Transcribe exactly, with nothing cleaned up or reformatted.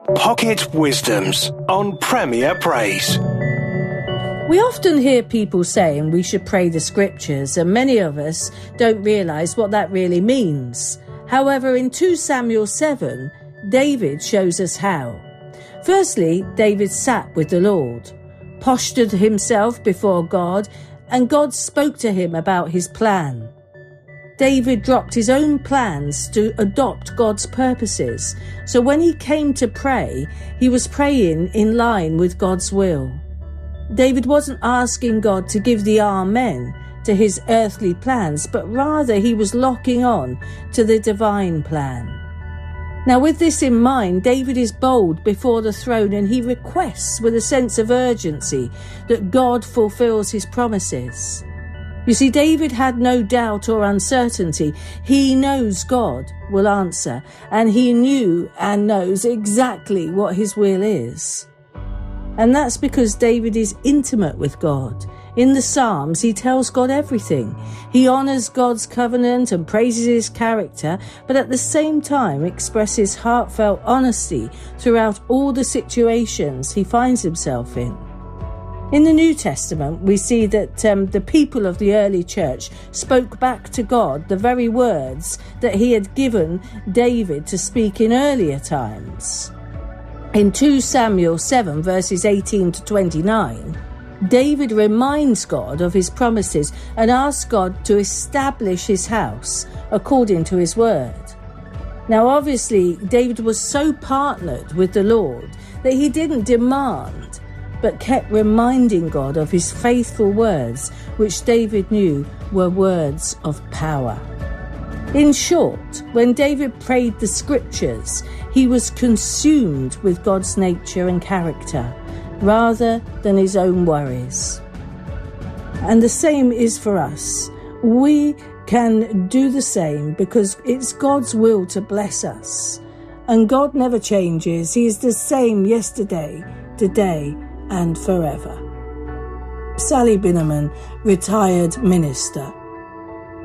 Pocket Wisdoms on Premier Praise. We often hear people saying we should pray the scriptures, and many of us don't realise what that really means. However, in Second Samuel seven, David shows us how. Firstly, David sat with the Lord, postured himself before God, and God spoke to him about his plan. David dropped his own plans to adopt God's purposes. So when he came to pray, he was praying in line with God's will. David wasn't asking God to give the amen to his earthly plans, but rather he was locking on to the divine plan. Now, with this in mind, David is bold before the throne, and he requests with a sense of urgency that God fulfills his promises. You see, David had no doubt or uncertainty. He knows God will answer, and he knew and knows exactly what his will is. And that's because David is intimate with God. In the Psalms, he tells God everything. He honours God's covenant and praises his character, but at the same time expresses heartfelt honesty throughout all the situations he finds himself in. In the New Testament, we see that um, the people of the early church spoke back to God the very words that he had given David to speak in earlier times. In Second Samuel seven, verses eighteen to twenty-nine, David reminds God of his promises and asks God to establish his house according to his word. Now, obviously, David was so partnered with the Lord that he didn't demand, but kept reminding God of his faithful words, which David knew were words of power. In short, when David prayed the scriptures, he was consumed with God's nature and character, rather than his own worries. And the same is for us. We can do the same because it's God's will to bless us. And God never changes. He is the same yesterday, today, and forever. Sally Binnerman, retired minister.